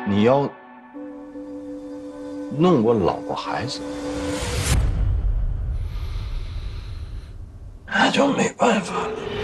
你要弄我老婆孩子，那就没办法了。